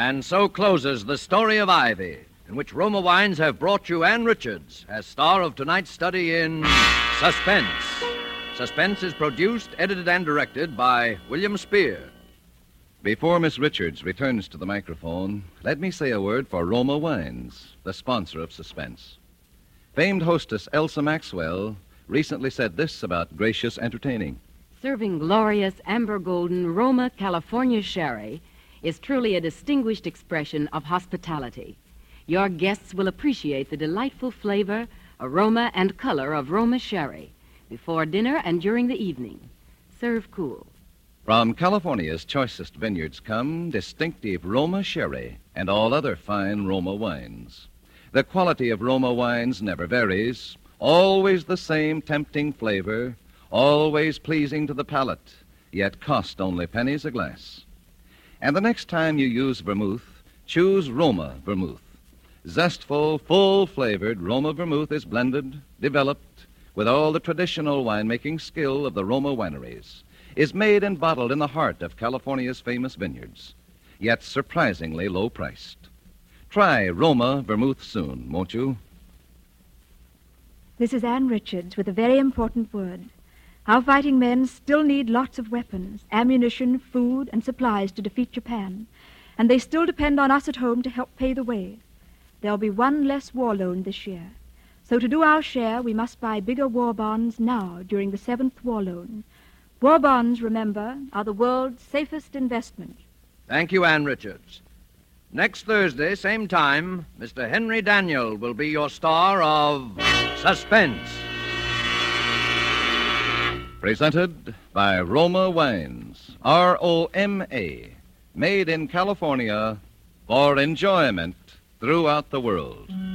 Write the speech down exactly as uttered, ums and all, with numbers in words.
And so closes The Story of Ivy, in which Roma Wines have brought you Ann Richards as star of tonight's study in Suspense. Suspense is produced, edited, and directed by William Spear. Before Miss Richards returns to the microphone, let me say a word for Roma Wines, the sponsor of Suspense. Famed hostess Elsa Maxwell recently said this about gracious entertaining. Serving glorious amber golden Roma California sherry is truly a distinguished expression of hospitality. Your guests will appreciate the delightful flavor, aroma, and color of Roma sherry before dinner and during the evening. Serve cool. From California's choicest vineyards come distinctive Roma sherry and all other fine Roma wines. The quality of Roma wines never varies, always the same tempting flavor, always pleasing to the palate, yet cost only pennies a glass. And the next time you use vermouth, choose Roma vermouth. Zestful, full-flavored Roma vermouth is blended, developed, with all the traditional winemaking skill of the Roma wineries, is made and bottled in the heart of California's famous vineyards, yet surprisingly low-priced. Try Roma vermouth soon, won't you? This is Ann Richards with a very important word. Our fighting men still need lots of weapons, ammunition, food, and supplies to defeat Japan, and they still depend on us at home to help pay the way. There'll be one less war loan this year. So to do our share, we must buy bigger war bonds now during the seventh war loan. War bonds, remember, are the world's safest investment. Thank you, Ann Richards. Next Thursday, same time, Mister Henry Daniel will be your star of Suspense. Presented by Roma Wines, R O M A, made in California for enjoyment throughout the world.